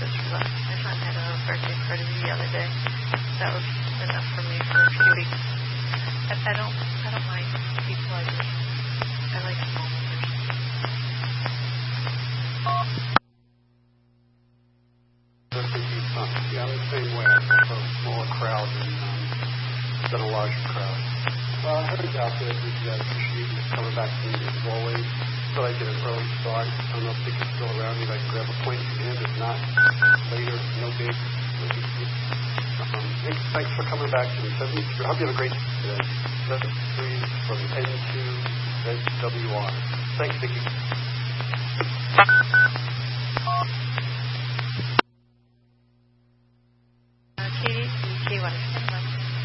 just relax. My son had a birthday party the other day. That was enough for me for a few weeks. I don't mind people. I like small numbers. Yeah, the same way. I prefer a smaller crowd than a larger crowd. I heard out there that appreciate you coming back to me as always. So I get an early start. I don't know if Dick is still around. If I can grab a point from him. If not, later. No big. Nick, thanks for coming back to me. I hope you have a great day today. 7 degrees from N2 ZWR. Thanks, Dickie.